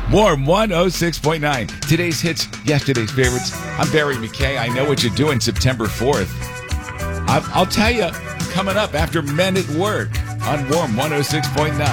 Warm 106.9. Today's hits, yesterday's favorites. I'm Barry McKay. I know what you're doing September 4th. I'll tell you, coming up after Men at Work on Warm 106.9.